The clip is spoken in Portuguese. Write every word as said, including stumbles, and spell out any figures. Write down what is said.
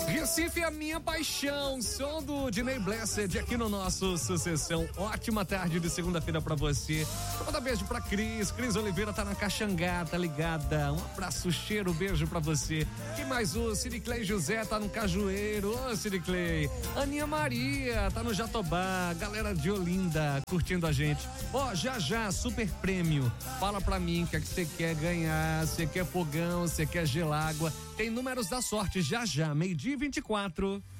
Recife é a minha paixão, som do Dinei Blessed aqui no nosso Sucessão. Ótima tarde de segunda-feira pra você. Vou dar beijo pra Cris, Cris Oliveira tá na Caxangá, tá ligada? Um abraço, cheiro, beijo pra você. Quem mais? O Ciriclei José tá no Cajueiro, ô Ciriclei. Aninha Maria tá no Jatobá, galera de Olinda curtindo a gente. Ó, já já, super prêmio. Fala pra mim o que é que você quer ganhar, você quer fogão, você quer gelágua. Tem números da sorte já já, meio-dia e vinte e quatro.